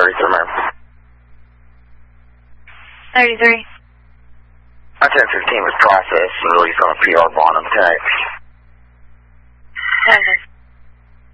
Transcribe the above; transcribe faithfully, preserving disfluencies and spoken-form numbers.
thirty-three, ma'am. thirty-three. My ten fifteen was processed and released on a P R bond on the tag.